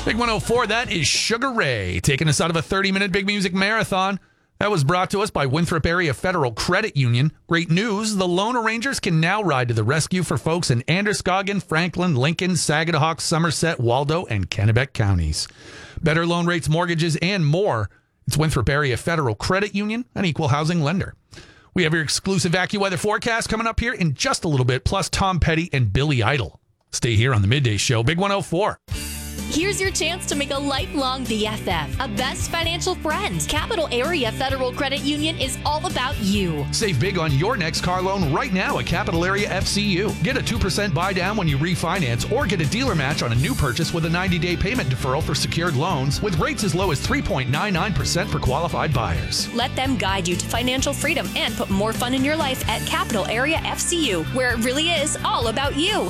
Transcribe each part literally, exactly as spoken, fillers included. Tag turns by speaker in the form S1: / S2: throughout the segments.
S1: Big one oh four, that is Sugar Ray, taking us out of a thirty-minute Big Music Marathon. That was brought to us by Winthrop Area Federal Credit Union. Great news, the loan arrangers can now ride to the rescue for folks in Androscoggin, Franklin, Lincoln, Saginaw, Somerset, Waldo, and Kennebec counties. Better loan rates, mortgages, and more. It's Winthrop Area Federal Credit Union, an equal housing lender. We have your exclusive AccuWeather forecast coming up here in just a little bit, plus Tom Petty and Billy Idol. Stay here on the Midday Show, Big one oh four.
S2: Here's your chance to make a lifelong B F F, a best financial friend. Capital Area Federal Credit Union is all about you.
S1: Save big on your next car loan right now at Capital Area F C U. Get a two percent buy down when you refinance or get a dealer match on a new purchase with a ninety-day payment deferral for secured loans with rates as low as three point nine nine percent for qualified buyers.
S2: Let them guide you to financial freedom and put more fun in your life at Capital Area F C U, where it really is all about you.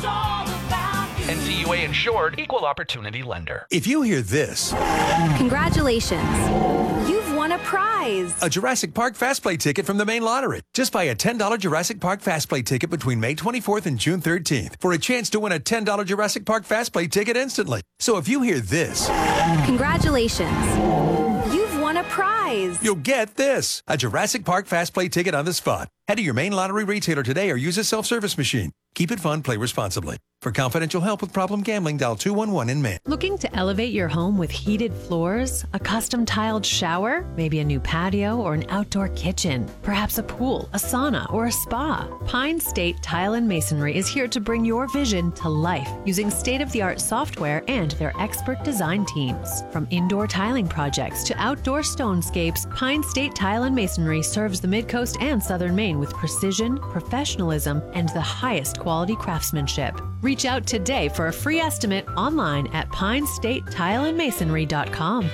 S1: N C U A insured, equal opportunity lender.
S3: If you hear this,
S4: congratulations, you've won a prize.
S3: A Jurassic Park Fast Play ticket from the main lottery. Just buy a ten dollars Jurassic Park Fast Play ticket between May twenty-fourth and June thirteenth for a chance to win a ten dollars Jurassic Park Fast Play ticket instantly. So if you hear this,
S4: congratulations, you've won a prize.
S3: You'll get this, a Jurassic Park Fast Play ticket on the spot. Head to your main lottery retailer today or use a self-service machine. Keep it fun, play responsibly. For confidential help with problem gambling, dial two one one in Maine.
S5: Looking to elevate your home with heated floors, a custom tiled shower, maybe a new patio or an outdoor kitchen, perhaps a pool, a sauna, or a spa? Pine State Tile and Masonry is here to bring your vision to life using state-of-the-art software and their expert design teams. From indoor tiling projects to outdoor stonescapes, Pine State Tile and Masonry serves the Mid-Coast and Southern Maine with precision, professionalism, and the highest quality craftsmanship. Reach out today for a free estimate online at pine state tile and masonry dot com.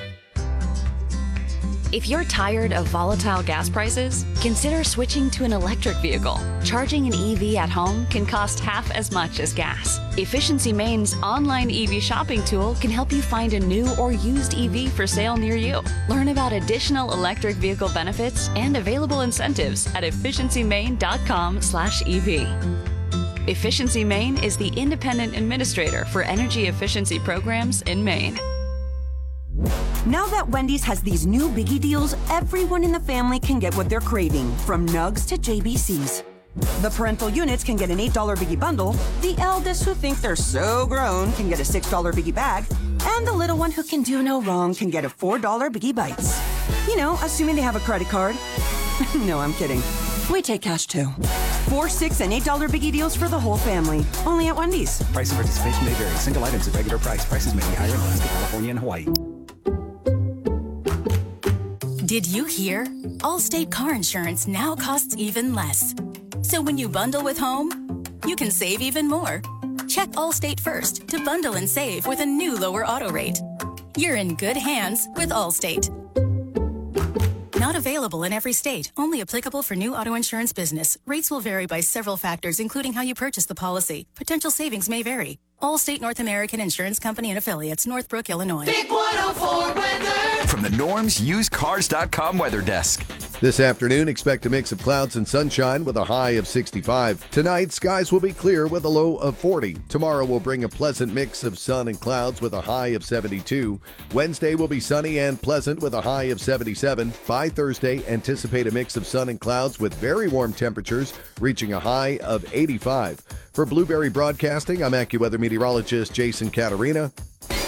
S6: If you're tired of volatile gas prices, consider switching to an electric vehicle. Charging an E V at home can cost half as much as gas. Efficiency Maine's online E V shopping tool can help you find a new or used E V for sale near you. Learn about additional electric vehicle benefits and available incentives at efficiency maine dot com slash E V. Efficiency Maine is the independent administrator for energy efficiency programs in Maine.
S7: Now that Wendy's has these new biggie deals, everyone in the family can get what they're craving, from nugs to J B Cs. The parental units can get an eight dollars biggie bundle, the eldest who think they're so grown can get a six dollars biggie bag, and the little one who can do no wrong can get a four dollars biggie bites. You know, assuming they have a credit card. No, I'm kidding. We take cash too. Four, six, and eight dollar biggie deals for the whole family. Only at Wendy's.
S8: Price and participation may vary. Single items at regular price. Prices may be higher in Alaska, California, and Hawaii.
S9: Did you hear? Allstate car insurance now costs even less. So when you bundle with home, you can save even more. Check Allstate first to bundle and save with a new lower auto rate. You're in good hands with Allstate. Not available in every state. Only applicable for new auto insurance business. Rates will vary by several factors, including how you purchase the policy. Potential savings may vary. Allstate North American Insurance Company and Affiliates, Northbrook, Illinois.
S10: Big one oh four weather.
S11: From the Norms Used Cars dot com weather desk.
S12: This afternoon, expect a mix of clouds and sunshine with a high of sixty-five. Tonight, skies will be clear with a low of forty. Tomorrow will bring a pleasant mix of sun and clouds with a high of seventy-two. Wednesday will be sunny and pleasant with a high of seventy-seven. By Thursday, anticipate a mix of sun and clouds with very warm temperatures reaching a high of eighty-five. For Blueberry Broadcasting, I'm AccuWeather meteorologist Jason Caterina.